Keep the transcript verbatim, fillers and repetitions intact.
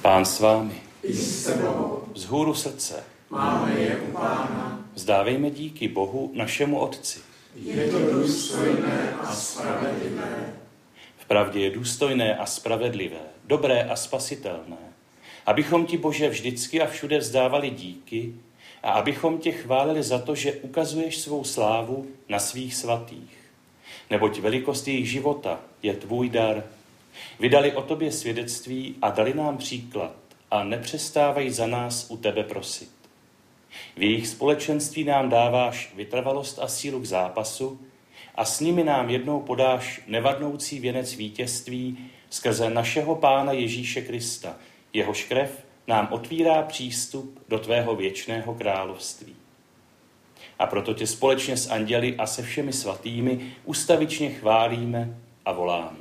Pán s vámi. I s tebou. Vzhůru srdce. Máme je u Pána. Vzdávejme díky Bohu, našemu Otci. Je to důstojné a spravedlivé. Vpravdě je důstojné a spravedlivé, dobré a spasitelné, abychom ti, Bože, vždycky a všude vzdávali díky a abychom tě chválili za to, že ukazuješ svou slávu na svých svatých. Neboť velikost jejich života je tvůj dar. Vydali o tobě svědectví a dali nám příklad a nepřestávají za nás u tebe prosit. V jejich společenství nám dáváš vytrvalost a sílu k zápasu a s nimi nám jednou podáš nevadnoucí věnec vítězství skrze našeho Pána Ježíše Krista. Jehož krev nám otvírá přístup do tvého věčného království. A proto tě společně s anděli a se všemi svatými ustavičně chválíme a voláme.